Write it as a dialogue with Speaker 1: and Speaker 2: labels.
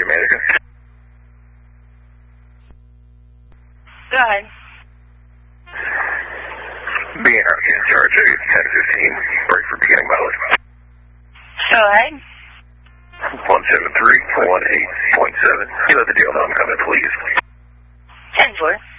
Speaker 1: manager.
Speaker 2: Go ahead.
Speaker 1: Being out in charge of 1015, break for beginning mileage.
Speaker 2: Go ahead.
Speaker 1: 173.18.7. You let the deal know I'm coming, please.
Speaker 2: 10-4.